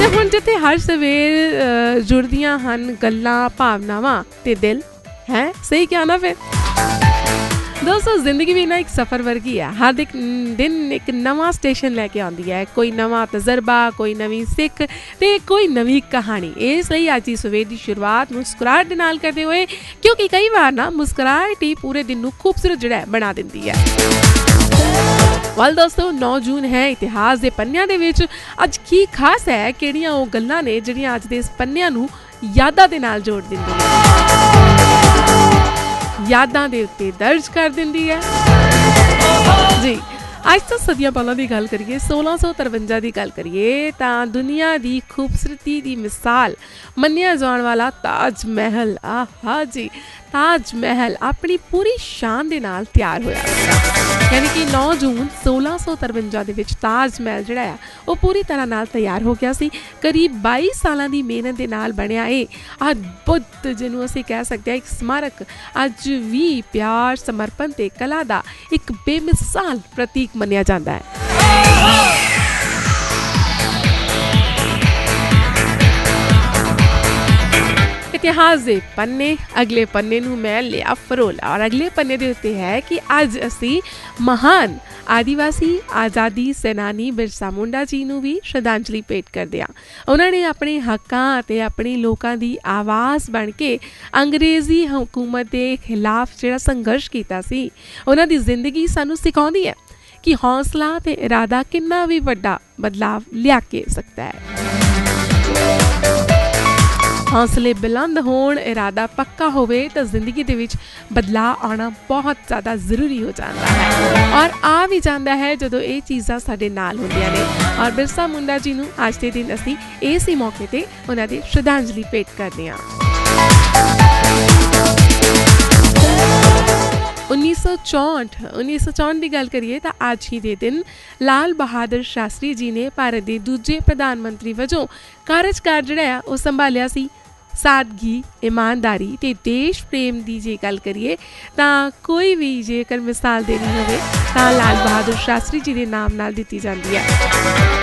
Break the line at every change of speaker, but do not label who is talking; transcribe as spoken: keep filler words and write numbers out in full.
ਹੁਣ ਜਿੱਥੇ ਹਰ ਸਵੇਰ ਜੁੜਦੀਆਂ ਹਨ ਗੱਲਾਂ, ਭਾਵਨਾਵਾਂ ਤੇ ਦਿਲ, ਹੈ ਸਹੀ ਕਿਹਾ ਨਾ ਫਿਰ। ਦੋਸਤੋ ਜ਼ਿੰਦਗੀ ਵੀ ਨਾ ਇੱਕ ਸਫ਼ਰ ਵਰਗੀ ਹੈ। ਹਰ ਇੱਕ ਦਿਨ ਇੱਕ ਨਵਾਂ ਸਟੇਸ਼ਨ ਲੈ ਕੇ ਆਉਂਦੀ ਹੈ, ਕੋਈ ਨਵਾਂ ਤਜਰਬਾ, ਕੋਈ ਨਵੀਂ ਸਿੱਖ ਤੇ ਕੋਈ ਨਵੀਂ ਕਹਾਣੀ। ਇਸ ਲਈ ਅੱਜ ਦੀ ਸਵੇਰ ਦੀ ਸ਼ੁਰੂਆਤ ਮੁਸਕਰਾਹਟ ਦੇ ਨਾਲ ਕਰਦੇ ਹੋਏ, ਕਿਉਂਕਿ ਕਈ ਵਾਰ ਨਾ ਮੁਸਕਰਾਹਟ ਹੀ ਪੂਰੇ ਦਿਨ ਨੂੰ ਖੂਬਸੂਰਤ ਜਿਹੜਾ ਬਣਾ ਦਿੰਦੀ ਹੈ। ਵੱਲ ਦੋਸਤੋ ਨੌ ਜੂਨ ਹੈ, ਇਤਿਹਾਸ ਦੇ ਪੰਨਿਆਂ ਦੇ ਵਿੱਚ ਅੱਜ ਕੀ ਖਾਸ ਹੈ, ਕਿਹੜੀਆਂ ਉਹ ਗੱਲਾਂ ਨੇ ਜਿਹੜੀਆਂ ਅੱਜ ਦੇ ਇਸ ਪੰਨਿਆਂ ਨੂੰ ਯਾਦਾਂ ਦੇ ਨਾਲ ਜੋੜ ਦਿੰਦੀਆਂ, ਯਾਦਾਂ ਦੇ ਉੱਤੇ ਦਰਜ ਕਰ ਦਿੰਦੀ ਹੈ ਜੀ। ਅੱਜ ਤੋਂ ਸਦੀਆਂ ਪਹਿਲਾਂ ਦੀ ਗੱਲ ਕਰੀਏ, ਸੋਲਾਂ ਸੌ ਤਰਵੰਜਾ ਦੀ ਗੱਲ ਕਰੀਏ ਤਾਂ ਦੁਨੀਆ ਦੀ ਖੂਬਸੂਰਤੀ ਦੀ ਮਿਸਾਲ ਮੰਨਿਆ ਜਾਣ ਵਾਲਾ ਤਾਜ ਮਹਿਲ, ਆਹਾ ਜੀ ਤਾਜ ਮਹਿਲ ਆਪਣੀ ਪੂਰੀ ਸ਼ਾਨ ਦੇ ਨਾਲ ਤਿਆਰ ਹੋਇਆ। ਯਾਨੀ ਕਿ ਨੌ ਜੂਨ ਸੋਲਾਂ ਸੌ ਤਰਵੰਜਾ ਦੇ ਵਿੱਚ ਤਾਜ ਮਹਿਲ ਜਿਹੜਾ ਆ ਉਹ ਪੂਰੀ ਤਰ੍ਹਾਂ ਨਾਲ ਤਿਆਰ ਹੋ ਗਿਆ ਸੀ। ਕਰੀਬ ਬਾਈ ਸਾਲਾਂ ਦੀ ਮਿਹਨਤ ਦੇ ਨਾਲ ਬਣਿਆ ਇਹ ਅਦਭੁਤ, ਜਿਹਨੂੰ ਅਸੀਂ ਕਹਿ ਸਕਦੇ ਹਾਂ ਇੱਕ ਸਮਾਰਕ, ਅੱਜ ਵੀ ਪਿਆਰ, ਸਮਰਪਣ ਤੇ ਕਲਾ ਦਾ ਇੱਕ ਬੇਮਿਸਾਲ ਪ੍ਰਤੀਕ ਮੰਨਿਆ ਜਾਂਦਾ ਹੈ। ਇਤਿਹਾਸ ਦੇ ਪੰਨੇ, ਅਗਲੇ ਪੰਨੇ ਨੂੰ ਮੈਂ ਲਿਆ ਫਰੋਲਾ ਔਰ ਅਗਲੇ ਪੰਨੇ ਦੇ ਉੱਤੇ ਹੈ ਕਿ ਅੱਜ ਅਸੀਂ ਮਹਾਨ ਆਦੀਵਾਸੀ ਆਜ਼ਾਦੀ ਸੈਨਾਨੀ ਬਿਰਸਾ ਮੁੰਡਾ ਜੀ ਨੂੰ ਵੀ ਸ਼ਰਧਾਂਜਲੀ ਭੇਟ ਕਰਦੇ ਹਾਂ। ਉਹਨਾਂ ਨੇ ਆਪਣੇ ਹੱਕਾਂ ਅਤੇ ਆਪਣੇ ਲੋਕਾਂ ਦੀ ਆਵਾਜ਼ ਬਣ ਕੇ ਅੰਗਰੇਜ਼ੀ ਹਕੂਮਤ ਦੇ ਖਿਲਾਫ ਜਿਹੜਾ ਸੰਘਰਸ਼ ਕੀਤਾ ਸੀ। ਉਹਨਾਂ ਦੀ ਜ਼ਿੰਦਗੀ ਸਾਨੂੰ ਸਿਖਾਉਂਦੀ ਹੈ ਕਿ ਹੌਸਲਾ ਤੇ ਇਰਾਦਾ ਕਿੰਨਾ ਵੀ ਵੱਡਾ ਬਦਲਾਵ ਲਿਆ ਕੇ ਸਕਦਾ ਹੈ। ਹੌਸਲੇ ਬੁਲੰਦ ਹੋਣ, ਇਰਾਦਾ ਪੱਕਾ ਹੋਵੇ ਤਾਂ ਜ਼ਿੰਦਗੀ ਦੇ ਵਿੱਚ ਬਦਲਾਅ ਆਉਣਾ ਬਹੁਤ ਜ਼ਿਆਦਾ ਜ਼ਰੂਰੀ ਹੋ ਜਾਂਦਾ ਹੈ ਔਰ ਆ ਵੀ ਜਾਂਦਾ ਹੈ ਜਦੋਂ ਇਹ ਚੀਜ਼ਾਂ ਸਾਡੇ ਨਾਲ ਹੁੰਦੀਆਂ ਨੇ। ਔਰ ਬਿਰਸਾ ਮੁੰਡਾ ਜੀ ਨੂੰ ਅੱਜ ਦੇ ਦਿਨ ਅਸੀਂ ਇਸੇ ਮੌਕੇ ਤੇ ਉਹਨਾਂ ਦੀ ਸ਼ਰਧਾਂਜਲੀ ਭੇਟ ਕਰਦੇ ਹਾਂ। ਉੱਨੀ ਸੌ ਚੌਂਹਠ ਉੱਨੀ ਸੌ ਚੌਂਹਠ ਦੀ ਗੱਲ ਕਰੀਏ ਤਾਂ ਅੱਜ ਹੀ ਦੇ ਦਿਨ ਲਾਲ ਬਹਾਦਰ ਸ਼ਾਸਤਰੀ ਜੀ ਨੇ ਭਾਰਤ ਦੇ ਦੂਜੇ ਪ੍ਰਧਾਨ ਮੰਤਰੀ ਵਜੋਂ ਕਾਰਜਕਾਰ ਜਿਹੜਾ ਆ ਉਹ ਸੰਭਾਲਿਆ ਸੀ। ਸਾਦਗੀ, ਇਮਾਨਦਾਰੀ ਤੇ ਦੇਸ਼ ਪ੍ਰੇਮ ਦੀ ਜੇ ਗੱਲ ਕਰੀਏ ਤਾਂ ਕੋਈ ਵੀ ਜੇਕਰ ਮਿਸਾਲ ਦੇਣੀ ਹੋਵੇ ਤਾਂ ਲਾਲ ਬਹਾਦਰ ਸ਼ਾਸਤਰੀ ਜੀ ਦੇ ਨਾਮ ਨਾਲ ਦਿੱਤੀ ਜਾਂਦੀ ਹੈ।